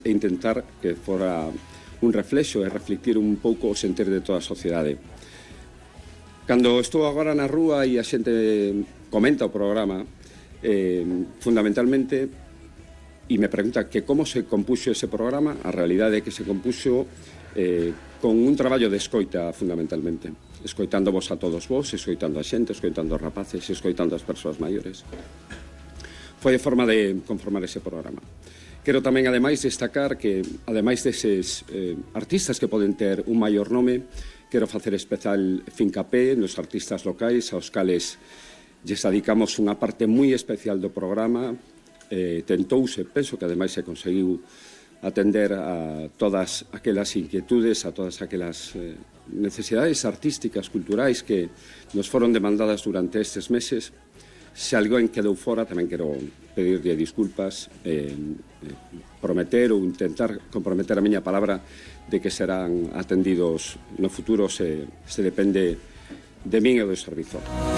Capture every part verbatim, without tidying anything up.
e intentar que fora un reflexo e reflectir un pouco o sentir de toda a sociedade. Cando estou agora na rúa e a xente comenta o programa, eh, fundamentalmente, e me pregunta que como se compuxo ese programa, a realidade é que se compuxo eh, con un traballo de escoita, fundamentalmente. Escoitándovos a todos vos, escoitando a xente, escoitando os rapaces, escoitando as persoas maiores. Foi a forma de conformar ese programa. Quero tamén, ademais, destacar que, ademais deses eh, artistas que poden ter un maior nome, quero facer especial fincapé nos artistas locais, aos cales lles dedicamos unha parte moi especial do programa. Eh, tentouse, penso que ademais se conseguiu atender a todas aquelas inquietudes, a todas aquelas eh, necesidades artísticas, culturais que nos foron demandadas durante estes meses. Se alguén quedou fora, tamén quero pedirlle disculpas, eh, eh, prometer ou intentar comprometer a miña palabra de que serán atendidos no futuro se, se depende de min e do servizo.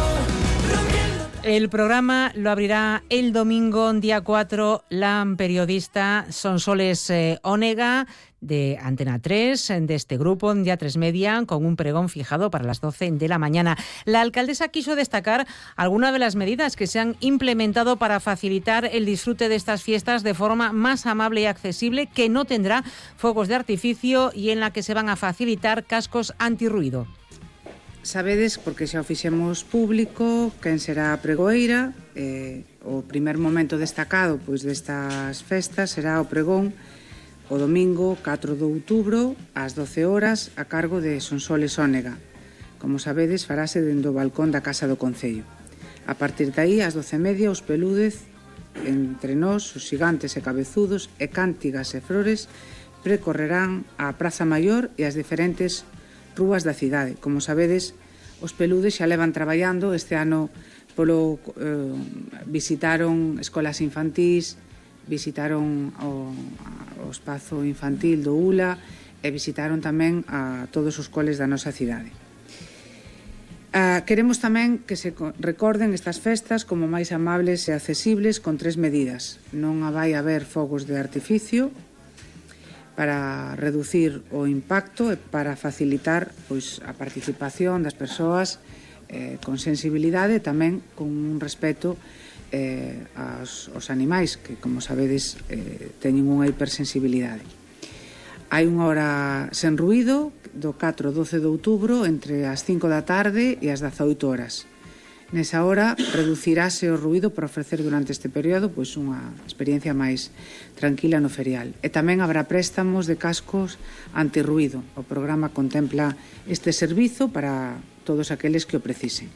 El programa lo abrirá el domingo, día cuatro, la periodista Sonsoles eh, Onega, de Antena tres, de este grupo, de A tres Media, con un pregón fijado para las doce de la mañana. La alcaldesa quiso destacar algunas de las medidas que se han implementado para facilitar el disfrute de estas fiestas de forma más amable y accesible, que no tendrá fuegos de artificio y en la que se van a facilitar cascos antirruido. Sabedes, porque xa o fixemos público, quen será a pregoeira. Eh, o primer momento destacado pois destas festas será o pregón o domingo catro de outubro ás doce horas a cargo de Sonsoles Ónega. Como sabedes, farase dende o balcón da Casa do Concello. A partir de aí, ás doce e media, os pelúdez, entre nós, os xigantes e cabezudos, e cántigas e flores, precorrerán a Praza Maior e as diferentes rúas da cidade. Como sabedes, os peludes xa levan traballando. Este ano polo, eh, visitaron escolas infantís, visitaron o, o espazo infantil do U L A e visitaron tamén a todos os coles da nosa cidade. Uh, queremos tamén que se recorden estas festas como máis amables e accesibles con tres medidas. Non vai haber fogos de artificio, para reducir o impacto e para facilitar pois, a participación das persoas eh, con sensibilidade e tamén con un respeto eh, aos, aos animais que, como sabedes, eh, teñen unha hipersensibilidade. Hai unha hora sen ruído do catro e doce de outubro entre as cinco da tarde e as dezaoito horas. Nesa hora reducirase o ruído para ofrecer durante este período pois, unha experiencia máis tranquila no ferial. E tamén habrá préstamos de cascos antirruído. O programa contempla este servizo para todos aqueles que o precisen.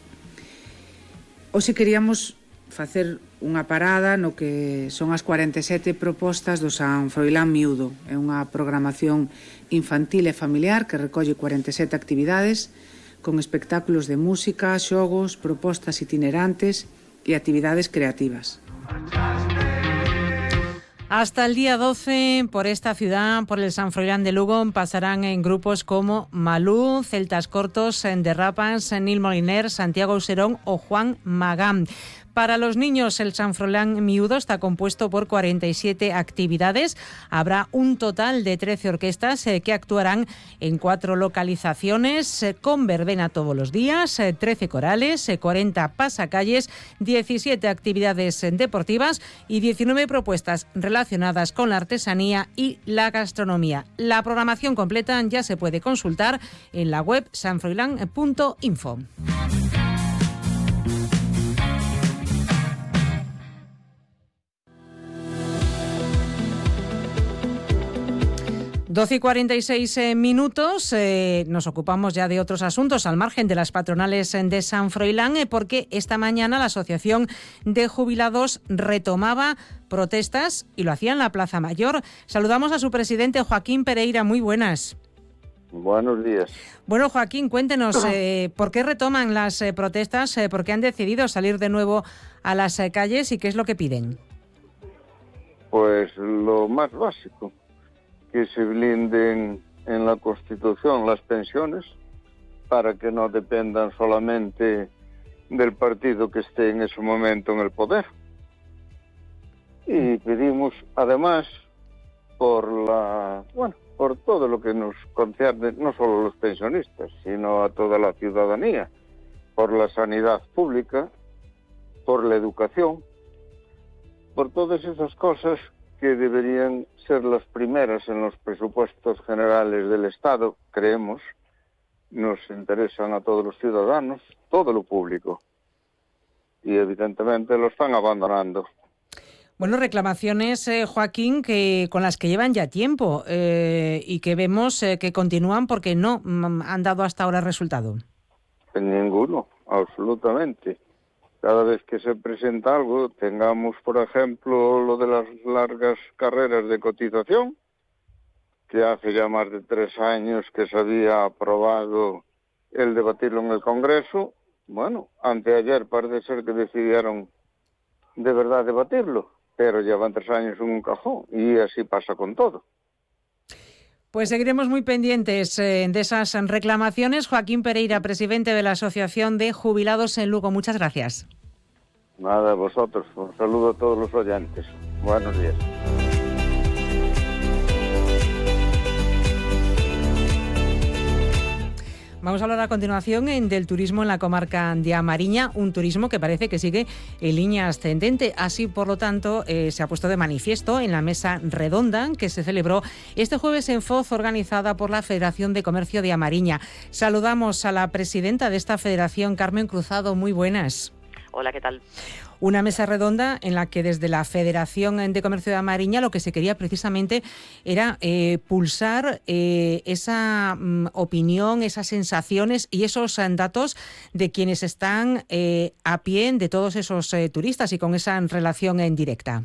Hoxe queríamos facer unha parada no que son as cuarenta e sete propostas do San Froilán Miúdo. É unha programación infantil e familiar que recolle cuarenta e sete actividades con espectáculos de música, xogos, propostas itinerantes e actividades creativas. Hasta el día doce, por esta ciudad, por el San Froilán de Lugo, pasarán en grupos como Malú, Celtas Cortos, Derrapas, Nil Moliner, Santiago Userón o Juan Magán. Para los niños, el San Froilán Miúdo está compuesto por cuarenta y siete actividades. Habrá un total de trece orquestas eh, que actuarán en cuatro localizaciones, eh, con verbena todos los días, eh, trece corales, eh, cuarenta pasacalles, diecisiete actividades eh, deportivas y diecinueve propuestas relacionadas con la artesanía y la gastronomía. La programación completa ya se puede consultar en la web san froilán punto info. doce y cuarenta y seis eh, minutos, eh, nos ocupamos ya de otros asuntos al margen de las patronales de San Froilán, eh, porque esta mañana la Asociación de Jubilados retomaba protestas y lo hacía en la Plaza Mayor. Saludamos a su presidente, Joaquín Pereira. Muy buenas. Buenos días. Bueno, Joaquín, cuéntenos, eh, ¿por qué retoman las eh, protestas? Eh, ¿Por qué han decidido salir de nuevo a las eh, calles y qué es lo que piden? Pues lo más básico, que se blinden en la Constitución las pensiones para que no dependan solamente del partido que esté en ese momento en el poder. Y pedimos, además, por la, bueno, por todo lo que nos concierne, no solo a los pensionistas, sino a toda la ciudadanía, por la sanidad pública, por la educación, por todas esas cosas que deberían ser las primeras en los presupuestos generales del Estado, creemos, nos interesan a todos los ciudadanos, todo lo público. Y evidentemente lo están abandonando. Bueno, reclamaciones, eh, Joaquín, que con las que llevan ya tiempo eh, y que vemos eh, que continúan porque no mm, han dado hasta ahora resultado. Ninguno, absolutamente. Cada vez que se presenta algo, tengamos, por ejemplo, lo de las largas carreras de cotización, que hace ya más de tres años que se había aprobado el debatirlo en el Congreso. Bueno, anteayer parece ser que decidieron de verdad debatirlo, pero llevan tres años en un cajón y así pasa con todo. Pues seguiremos muy pendientes eh, de esas reclamaciones. Joaquín Pereira, presidente de la Asociación de Jubilados en Lugo. Muchas gracias. Nada, vosotros. Un saludo a todos los oyentes. Buenos días. Vamos a hablar a continuación en, del turismo en la comarca de A Mariña, un turismo que parece que sigue en línea ascendente. Así, por lo tanto, eh, se ha puesto de manifiesto en la mesa redonda que se celebró este jueves en Foz, organizada por la Federación de Comercio de A Mariña. Saludamos a la presidenta de esta federación, Carmen Cruzado. Muy buenas. Hola, ¿qué tal? Una mesa redonda en la que desde la Federación de Comercio de A Mariña lo que se quería precisamente era eh, pulsar eh, esa mm, opinión, esas sensaciones y esos eh, datos de quienes están eh, a pie de todos esos eh, turistas y con esa relación en directa.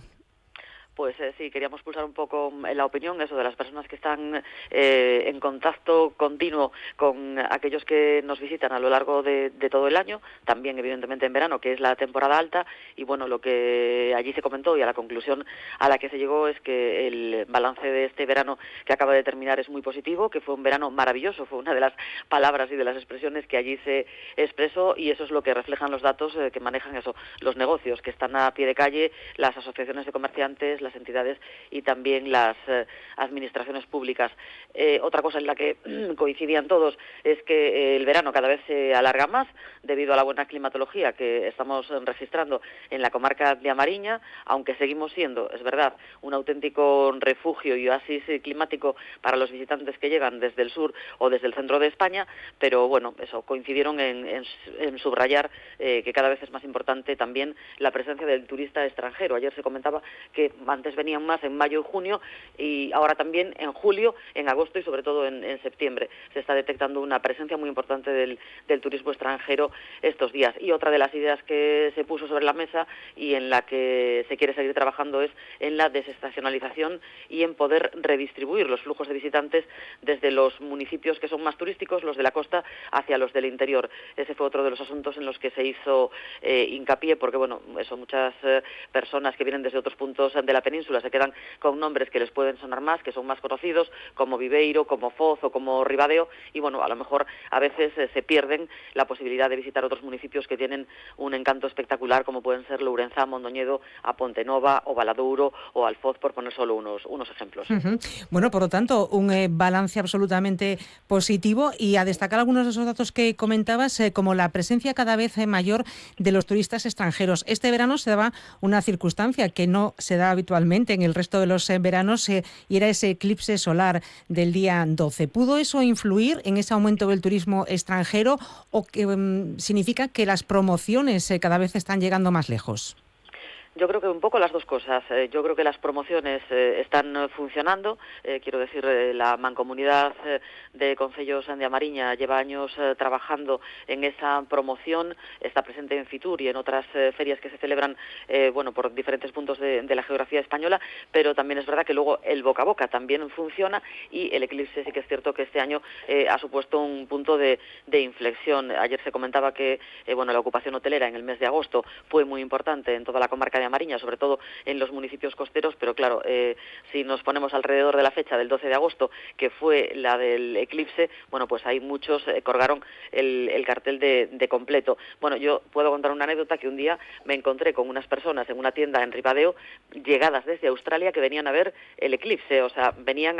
Pues eh, sí, queríamos pulsar un poco la opinión, eso de las personas que están eh, en contacto continuo con aquellos que nos visitan a lo largo de, de todo el año, también evidentemente en verano, que es la temporada alta, y bueno, lo que allí se comentó y a la conclusión a la que se llegó es que el balance de este verano que acaba de terminar es muy positivo, que fue un verano maravilloso, fue una de las palabras y de las expresiones que allí se expresó, y eso es lo que reflejan los datos eh, que manejan eso, los negocios que están a pie de calle, las asociaciones de comerciantes, las entidades y también las eh, administraciones públicas. Eh, otra cosa en la que coincidían todos es que eh, el verano cada vez se alarga más debido a la buena climatología que estamos registrando en la comarca de A Mariña, aunque seguimos siendo, es verdad, un auténtico refugio y oasis climático para los visitantes que llegan desde el sur o desde el centro de España, pero bueno, eso, coincidieron en, en, en subrayar eh, que cada vez es más importante también la presencia del turista extranjero. Ayer se comentaba que antes venían más en mayo y junio y ahora también en julio, en agosto y sobre todo en, en septiembre. Se está detectando una presencia muy importante del, del turismo extranjero estos días. Y otra de las ideas que se puso sobre la mesa y en la que se quiere seguir trabajando es en la desestacionalización y en poder redistribuir los flujos de visitantes desde los municipios que son más turísticos, los de la costa, hacia los del interior. Ese fue otro de los asuntos en los que se hizo eh, hincapié, porque bueno, eso, muchas eh, personas que vienen desde otros puntos de la península se quedan con nombres que les pueden sonar más, que son más conocidos, como Viveiro, como Foz o como Ribadeo, y bueno, a lo mejor a veces eh, se pierden la posibilidad de visitar otros municipios que tienen un encanto espectacular, como pueden ser Lourenzá, Mondoñedo, a Pontenova o Valadouro o Alfoz, por poner solo unos, unos ejemplos. Uh-huh. Bueno, por lo tanto, un eh, balance absolutamente positivo, y a destacar algunos de esos datos que comentabas, eh, como la presencia cada vez eh, mayor de los turistas extranjeros. Este verano se daba una circunstancia que no se da habitualmente en el resto de los eh, veranos eh, y era ese eclipse solar del día doce. ¿Pudo eso influir en ese aumento del turismo extranjero o que um, significa que las promociones eh, cada vez están llegando más lejos? Yo creo que un poco las dos cosas. Eh, yo creo que las promociones eh, están eh, funcionando. Eh, quiero decir, eh, la Mancomunidad eh, de Concellos de A Mariña lleva años eh, trabajando en esa promoción. Está presente en Fitur y en otras eh, ferias que se celebran eh, bueno, por diferentes puntos de, de la geografía española, pero también es verdad que luego el boca a boca también funciona, y el eclipse sí que es cierto que este año eh, ha supuesto un punto de, de inflexión. Ayer se comentaba que eh, bueno, la ocupación hotelera en el mes de agosto fue muy importante en toda la comarca Ave Mariña, sobre todo en los municipios costeros, pero claro, eh, si nos ponemos alrededor de la fecha del doce de agosto, que fue la del eclipse, bueno, pues hay muchos eh, colgaron el, el cartel de, de completo. Bueno, yo puedo contar una anécdota que un día me encontré con unas personas en una tienda en Ribadeo, llegadas desde Australia, que venían a ver el eclipse, o sea, venían